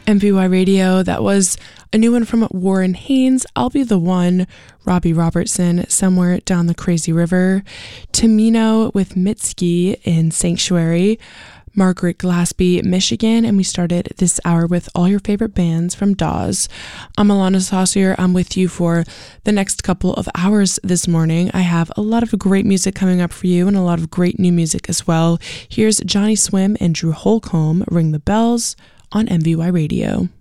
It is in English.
MVY Radio, that was a new one from Warren Haynes, I'll Be the One, Robbie Robertson, Somewhere Down the Crazy River, Tamino with Mitski in Sanctuary, Margaret Glaspie, Michigan, and we started this hour with all your favorite bands from Dawes. I'm Alana Saucier. I'm with you for the next couple of hours this morning. I have a lot of great music coming up for you and a lot of great new music as well. Here's Johnny Swim and Drew Holcomb, Ring the Bells on MVY Radio.